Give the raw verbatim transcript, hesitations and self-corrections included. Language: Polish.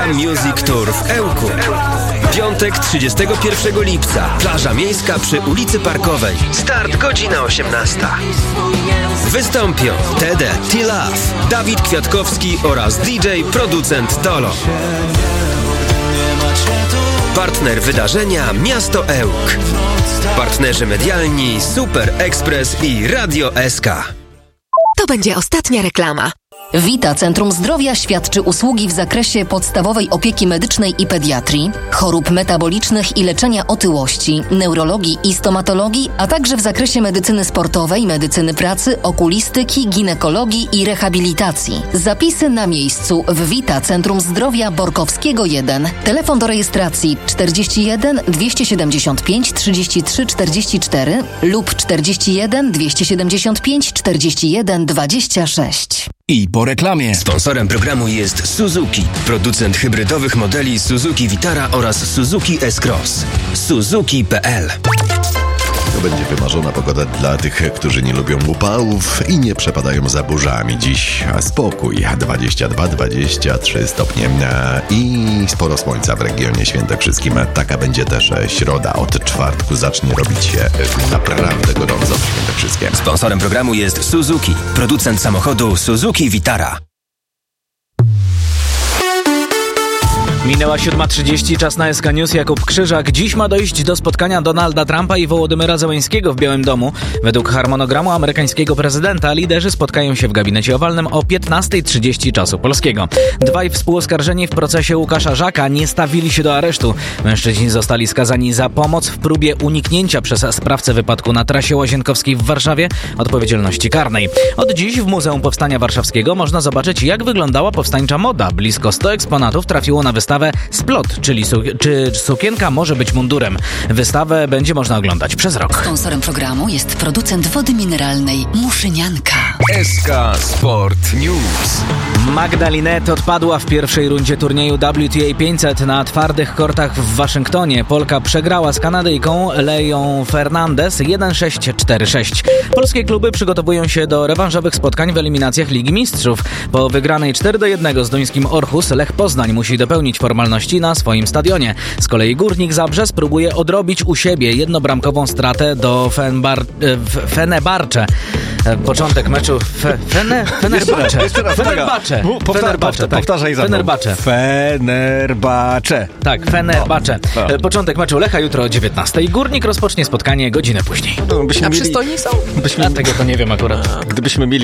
Music Tour w Ełku. Piątek, trzydziestego pierwszego lipca. Plaża miejska przy ulicy Parkowej. Start godzina osiemnasta. Wystąpią Tede, T-Love, Dawid Kwiatkowski oraz D J producent Tolo. Partner wydarzenia Miasto Ełk. Partnerzy medialni Super Express i Radio S K. To będzie ostatnia reklama. Vita Centrum Zdrowia świadczy usługi w zakresie podstawowej opieki medycznej i pediatrii, chorób metabolicznych i leczenia otyłości, neurologii i stomatologii, a także w zakresie medycyny sportowej, medycyny pracy, okulistyki, ginekologii i rehabilitacji. Zapisy na miejscu w Vita Centrum Zdrowia Borkowskiego jeden. Telefon do rejestracji czterdzieści jeden dwieście siedemdziesiąt pięć trzydzieści trzy czterdzieści cztery lub czterdzieści jeden dwieście siedemdziesiąt pięć czterdzieści jeden dwadzieścia sześć. I po reklamie. Sponsorem programu jest Suzuki, producent hybrydowych modeli Suzuki Vitara oraz Suzuki S-Cross. Suzuki kropka p l. To będzie wymarzona pogoda dla tych, którzy nie lubią upałów i nie przepadają za burzami. Dziś spokój, dwadzieścia dwa dwadzieścia trzy stopnie i sporo słońca w regionie świętokrzyskim. Taka będzie też środa. Od czwartku zacznie robić się naprawdę gorąco w Świętokrzyskiem. Sponsorem programu jest Suzuki, producent samochodu Suzuki Vitara. Minęła siódma trzydzieści, czas na S K News. Jakub Krzyżak. Dziś ma dojść do spotkania Donalda Trumpa i Wołodymyra Zełenskiego w Białym Domu. Według harmonogramu amerykańskiego prezydenta liderzy spotkają się w gabinecie owalnym o piętnasta trzydzieści czasu polskiego. Dwaj współoskarżeni w procesie Łukasza Żaka nie stawili się do aresztu. Mężczyźni zostali skazani za pomoc w próbie uniknięcia przez sprawcę wypadku na trasie Łazienkowskiej w Warszawie odpowiedzialności karnej. Od dziś w Muzeum Powstania Warszawskiego można zobaczyć, jak wyglądała powstańcza moda. Blisko sto eksponatów trafiło na wystawę Splot, czyli su- czy sukienka może być mundurem. Wystawę będzie można oglądać przez rok. Sponsorem programu jest producent wody mineralnej Muszynianka. S K Sport News. Magda Linette odpadła w pierwszej rundzie turnieju W T A pięćset na twardych kortach w Waszyngtonie. Polka przegrała z Kanadyjką Leją Fernandez jeden sześć cztery sześć. Polskie kluby przygotowują się do rewanżowych spotkań w eliminacjach Ligi Mistrzów. Po wygranej cztery do jednego z duńskim Orhus Lech Poznań musi dopełnić formalności na swoim stadionie. Z kolei Górnik Zabrze spróbuje odrobić u siebie jednobramkową stratę do Fenbar- Fenerbahce. Początek meczu Fe- Fene- Fenerbahce. Fenerbahce. Fenerbahce. Powtarzaj za mną. Fenerbahce. Fenerbahce. Tak, Fenerbahce. No. Początek meczu Lecha jutro o dziewiętnastej. Górnik rozpocznie spotkanie godzinę później. Byśmy A mieli, przystojni są? byśmy, A tego to nie wiem akurat. Gdybyśmy mieli